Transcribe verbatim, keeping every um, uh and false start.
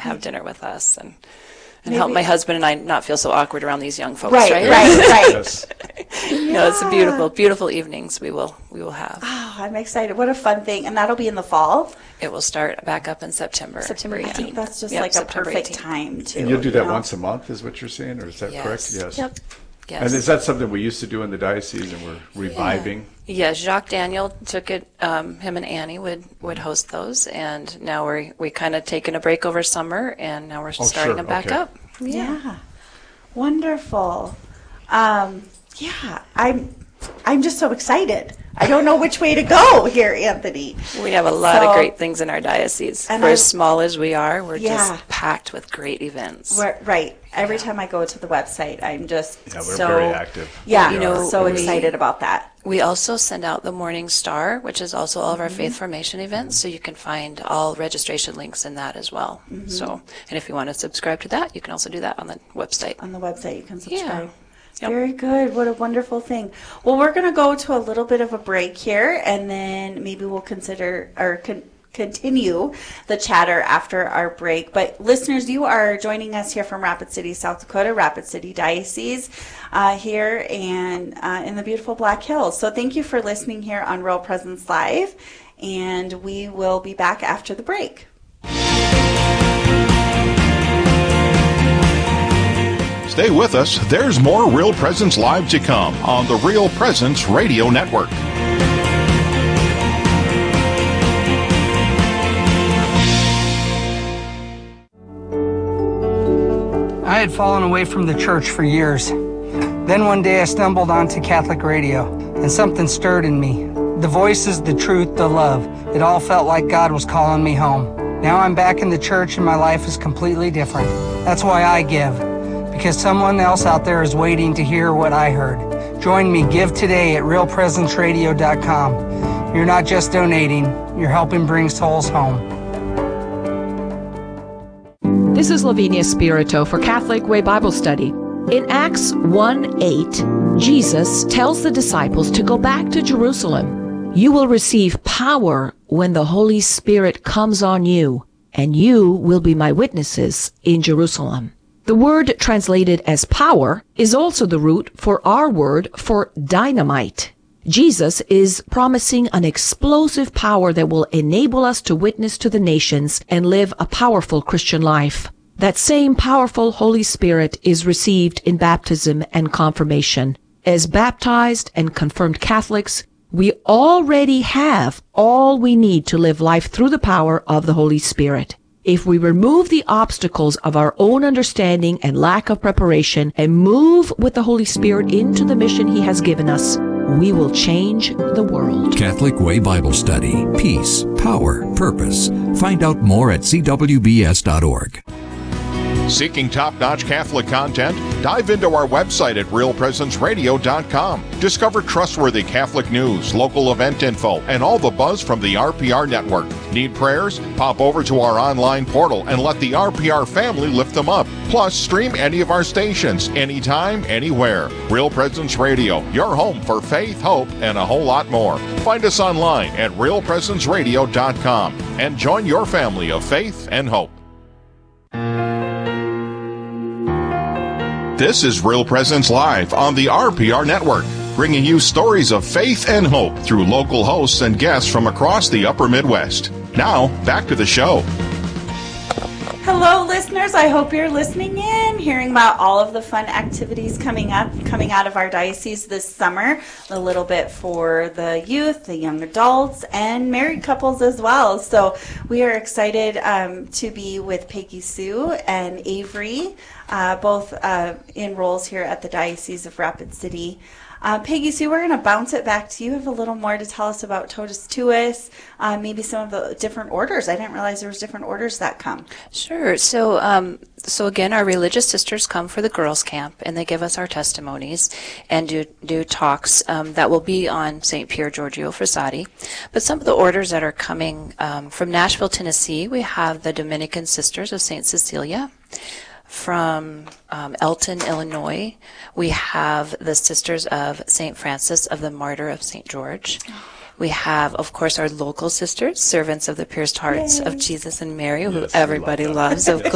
have dinner with us and and Maybe. help my husband and I not feel so awkward around these young folks. Right, right, right, right. Yes. Yeah. No, it's a beautiful, beautiful evenings we will we will have. Oh, I'm excited. What a fun thing. And that'll be in the fall? It will start back up in September. September eighteenth. I think that's just yep, like September a perfect eighteenth. Time to. And you'll do that you know? once a month, is what you're saying, or is that yes. correct? Yes. Yep. Yes. And is that something we used to do in the diocese and we're reviving? Yeah. Yes, Jacques Daniel took it, um, him and Annie would, would host those, and now we're we kind of taken a break over summer, and now we're oh, starting sure. them back okay. up. Yeah. yeah. Wonderful. Um, yeah, I'm I'm just so excited. I don't know which way to go here, Anthony. We have a lot so, of great things in our diocese. And For I, as small as we are, we're yeah. just packed with great events. We're, right. Every yeah. time I go to the website, I'm just yeah, we're so very active. Yeah, we you know, so we, excited about that. We also send out the Morning Star, which is also all of our mm-hmm. faith formation events, so you can find all registration links in that as well. Mm-hmm. So, and if you want to subscribe to that, you can also do that on the website. On the website, you can subscribe. Yeah. Yep. Very good. What a wonderful thing. Well, we're going to go to a little bit of a break here, and then maybe we'll consider or con- continue the chatter after our break. But listeners, you are joining us here from Rapid City, South Dakota, Rapid City Diocese uh, here and uh, in the beautiful Black Hills. So thank you for listening here on Real Presence Live, and we will be back after the break. Stay with us. There's more Real Presence Live to come on the Real Presence Radio Network. I had fallen away from the church for years. Then one day I stumbled onto Catholic radio, and something stirred in me. The voices, the truth, the love. It all felt like God was calling me home. Now I'm back in the church and my life is completely different. That's why I give. Because someone else out there is waiting to hear what I heard. Join me, give today at real presence radio dot com. You're not just donating, you're helping bring souls home. This is Lavinia Spirito for Catholic Way Bible Study. In Acts one eight, Jesus tells the disciples to go back to Jerusalem. You will receive power when the Holy Spirit comes on you, and you will be my witnesses in Jerusalem. The word translated as power is also the root for our word for dynamite. Jesus is promising an explosive power that will enable us to witness to the nations and live a powerful Christian life. That same powerful Holy Spirit is received in baptism and confirmation. As baptized and confirmed Catholics, we already have all we need to live life through the power of the Holy Spirit. If we remove the obstacles of our own understanding and lack of preparation and move with the Holy Spirit into the mission He has given us, we will change the world. Catholic Way Bible Study. Peace, power, purpose. Find out more at c w b s dot org. Seeking top-notch Catholic content? Dive into our website at real presence radio dot com. Discover trustworthy Catholic news, local event info, and all the buzz from the R P R network. Need prayers? Pop over to our online portal and let the R P R family lift them up. Plus, stream any of our stations, anytime, anywhere. Real Presence Radio, your home for faith, hope, and a whole lot more. Find us online at real presence radio dot com and join your family of faith and hope. This is Real Presence Live on the R P R Network, bringing you stories of faith and hope through local hosts and guests from across the upper Midwest. Now, back to the show. Hello, listeners. I hope you're listening in, hearing about all of the fun activities coming up, coming out of our diocese this summer. A little bit for the youth, the young adults, and married couples as well. So we are excited um, to be with Peggy Sue and Avery, uh, both uh, in roles here at the Diocese of Rapid City. Uh, Peggy Sue, we're going to bounce it back to you. You have a little more to tell us about Totus Tuus, uh, maybe some of the different orders. I didn't realize there was different orders that come. Sure. So, um, so again, our religious sisters come for the girls' camp, and they give us our testimonies and do do talks um, that will be on Saint Pier Giorgio Frassati. But some of the orders that are coming um, from Nashville, Tennessee, we have the Dominican Sisters of Saint Cecilia. From um, Elton, Illinois, we have the Sisters of Saint Francis of the Martyr of Saint George. We have, of course, our local sisters, Servants of the Pierced Hearts Yay. Of Jesus and Mary, who yes, everybody loves, of